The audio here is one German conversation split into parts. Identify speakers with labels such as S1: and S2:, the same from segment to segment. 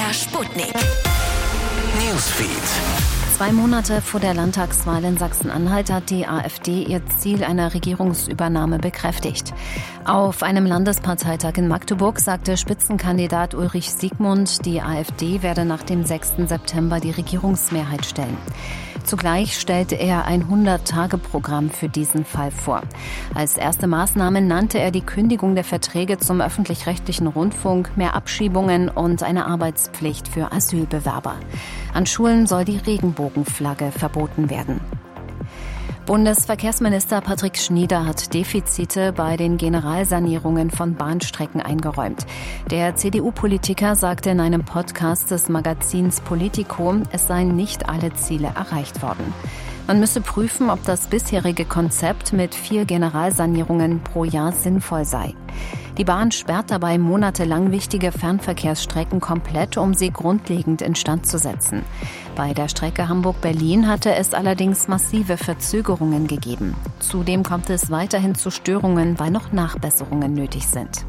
S1: MDR Sputnik. Newsfeed.
S2: 2 Monate vor der Landtagswahl in Sachsen-Anhalt hat die AfD ihr Ziel einer Regierungsübernahme bekräftigt. Auf einem Landesparteitag in Magdeburg sagte Spitzenkandidat Ulrich Siegmund, die AfD werde nach dem 6. September die Regierungsmehrheit stellen. Zugleich stellte er ein 100-Tage-Programm für diesen Fall vor. Als erste Maßnahme nannte er die Kündigung der Verträge zum öffentlich-rechtlichen Rundfunk, mehr Abschiebungen und eine Arbeitspflicht für Asylbewerber. An Schulen soll die Regenbogenflagge verboten werden. Bundesverkehrsminister Patrick Schnieder hat Defizite bei den Generalsanierungen von Bahnstrecken eingeräumt. Der CDU-Politiker sagte in einem Podcast des Magazins Politico, es seien nicht alle Ziele erreicht worden. Man müsse prüfen, ob das bisherige Konzept mit 4 Generalsanierungen pro Jahr sinnvoll sei. Die Bahn sperrt dabei monatelang wichtige Fernverkehrsstrecken komplett, um sie grundlegend instand zu setzen. Bei der Strecke Hamburg-Berlin hatte es allerdings massive Verzögerungen gegeben. Zudem kommt es weiterhin zu Störungen, weil noch Nachbesserungen nötig sind.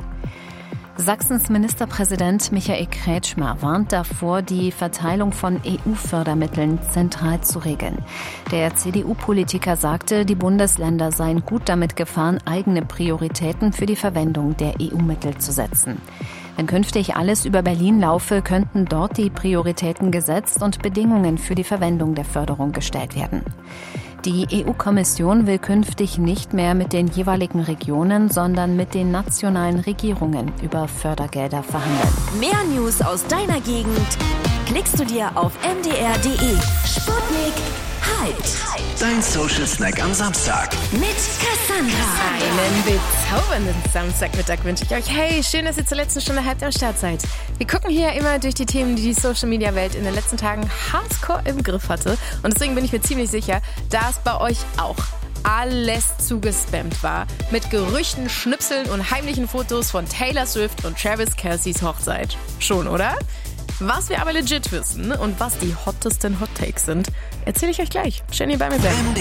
S2: Sachsens Ministerpräsident Michael Kretschmer warnt davor, die Verteilung von EU-Fördermitteln zentral zu regeln. Der CDU-Politiker sagte, die Bundesländer seien gut damit gefahren, eigene Prioritäten für die Verwendung der EU-Mittel zu setzen. Wenn künftig alles über Berlin laufe, könnten dort die Prioritäten gesetzt und Bedingungen für die Verwendung der Förderung gestellt werden. Die EU-Kommission will künftig nicht mehr mit den jeweiligen Regionen, sondern mit den nationalen Regierungen über Fördergelder verhandeln.
S1: Mehr News aus deiner Gegend klickst du dir auf mdr.de. Sputnik Hyped.
S3: Dein Social Snack am Samstag.
S1: Mit Cassandra.
S4: Einen bezaubernden Samstagmittag wünsche ich euch. Hey, schön, dass ihr zur letzten Stunde Hyped am Start seid. Wir gucken hier immer durch die Themen, die Social-Media-Welt in den letzten Tagen hardcore im Griff hatte. Und deswegen bin ich mir ziemlich sicher, dass bei euch auch alles zugespammt war. Mit Gerüchten, Schnipseln und heimlichen Fotos von Taylor Swift und Travis Kelce's Hochzeit. Schon, oder? Was wir aber legit wissen und was die hottesten Hot Takes sind, erzähle ich euch gleich. Schön, ihr bei mir bleibt.